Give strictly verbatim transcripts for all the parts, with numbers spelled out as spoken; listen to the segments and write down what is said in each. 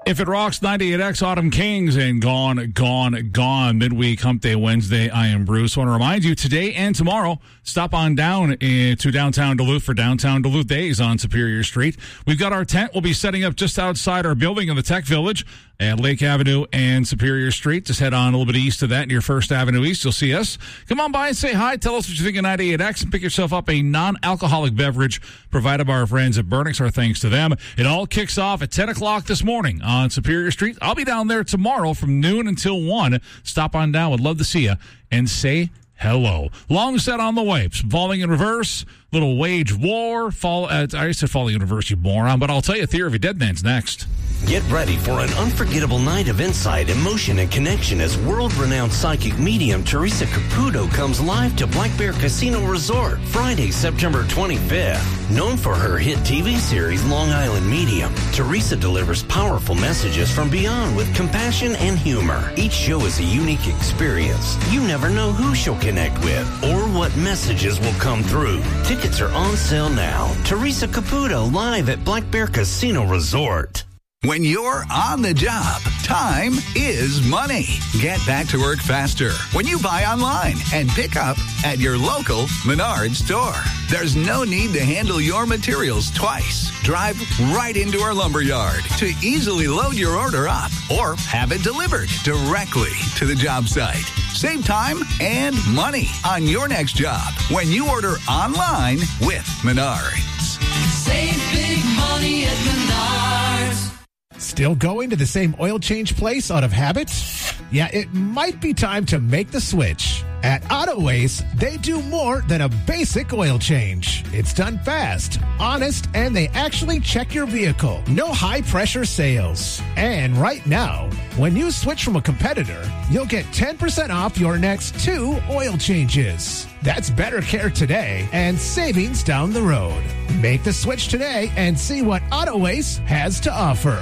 If it rocks, ninety-eight X Autumn Kings and Gone, Gone, Gone. Midweek Hump Day Wednesday. I am Bruce. I want to remind you today and tomorrow, stop on down to downtown Duluth for Downtown Duluth Days on Superior Street. We've got our tent. We'll be setting up just outside our building in the Tech Village at Lake Avenue and Superior Street. Just head on a little bit east of that near First Avenue East. You'll see us. Come on by and say hi. Tell us what you think of ninety-eight X and pick yourself up a non-alcoholic beverage provided by our friends at Burnix. Our thanks to them. It all kicks off at ten o'clock this morning on Superior Street. I'll be down there tomorrow from noon until one. Stop on down. Would love to see you and say hello. Long set on the way. Falling in reverse. Little wage war. Fall. Uh, I said falling in reverse, you moron. But I'll tell you, Theory of a Dead Man's next. Get ready for an unforgettable night of insight, emotion, and connection as world-renowned psychic medium Teresa Caputo comes live to Black Bear Casino Resort Friday, September twenty-fifth. Known for her hit T V series Long Island Medium, Teresa delivers powerful messages from beyond with compassion and humor. Each show is a unique experience. You never know who she'll connect with or what messages will come through. Tickets are on sale now. Teresa Caputo live at Black Bear Casino Resort. When you're on the job, time is money. Get back to work faster when you buy online and pick up at your local Menards store. There's no need to handle your materials twice. Drive right into our lumber yard to easily load your order up or have it delivered directly to the job site. Save time and money on your next job when you order online with Menards. Save big money at Menards. Still going to the same oil change place out of habit? Yeah, it might be time to make the switch. At AutoAce, they do more than a basic oil change. It's done fast, honest, and they actually check your vehicle. No high-pressure sales. And right now, when you switch from a competitor, you'll get ten percent off your next two oil changes. That's better care today and savings down the road. Make the switch today and see what AutoAce has to offer.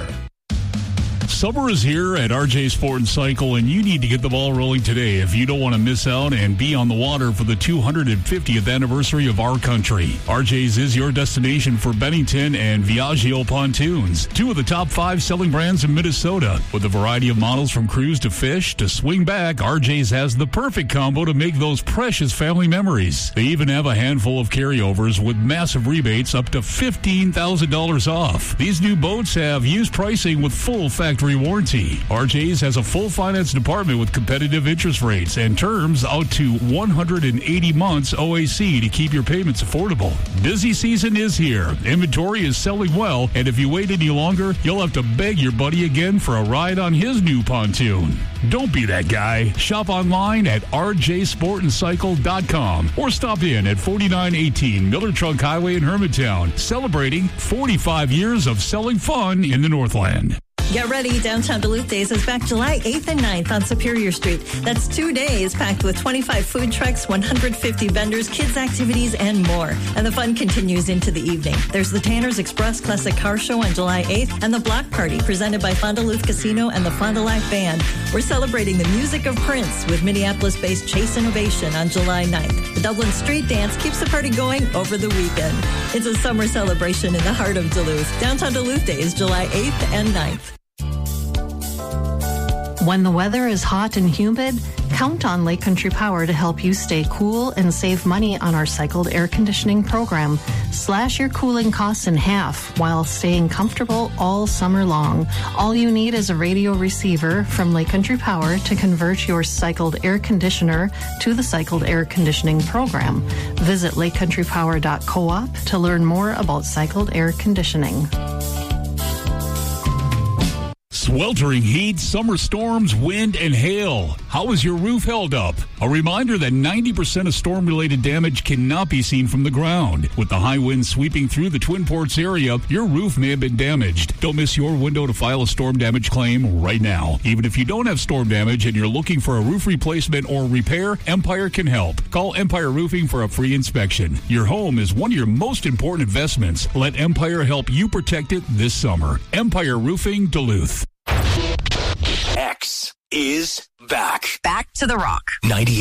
Summer is here at R J Sport and Cycle, and you need to get the ball rolling today if you don't want to miss out and be on the water for the two hundred fiftieth anniversary of our country. R J's is your destination for Bennington and Viaggio pontoons, two of the top five selling brands in Minnesota. With a variety of models from cruise to fish to swing back, R J's has the perfect combo to make those precious family memories. They even have a handful of carryovers with massive rebates up to fifteen thousand dollars off. These new boats have used pricing with full factory warranty. R J's has a full finance department with competitive interest rates and terms out to one hundred eighty months O A C to keep your payments affordable. Busy season is here. Inventory is selling well, and if you wait any longer, you'll have to beg your buddy again for a ride on his new pontoon. Don't be that guy. Shop online at r j sport and cycle dot com or stop in at forty-nine eighteen Miller Trunk Highway in Hermantown, celebrating forty-five years of selling fun in the Northland. Get ready. Downtown Duluth Days is back July eighth and ninth on Superior Street. That's two days packed with twenty-five food trucks, one hundred fifty vendors, kids activities, and more. And the fun continues into the evening. There's the Tanner's Express Classic Car Show on July eighth and the Block Party presented by Fond du Lac Casino and the Fond du Lac Band. We're celebrating the music of Prince with Minneapolis-based Chase Innovation on July ninth. The Dublin Street Dance keeps the party going over the weekend. It's a summer celebration in the heart of Duluth. Downtown Duluth Days, July eighth and ninth. When the weather is hot and humid, count on Lake Country Power to help you stay cool and save money on our cycled air conditioning program. Slash your cooling costs in half while staying comfortable all summer long. All you need is a radio receiver from Lake Country Power to convert your cycled air conditioner to the cycled air conditioning program. Visit lake country power dot coop to learn more about cycled air conditioning. Sweltering heat, summer storms, wind, and hail. How is your roof held up? A reminder that ninety percent of storm-related damage cannot be seen from the ground. With the high winds sweeping through the Twin Ports area, your roof may have been damaged. Don't miss your window to file a storm damage claim right now. Even if you don't have storm damage and you're looking for a roof replacement or repair, Empire can help. Call Empire Roofing for a free inspection. Your home is one of your most important investments. Let Empire help you protect it this summer. Empire Roofing, Duluth. X is back. Back to the rock. ninety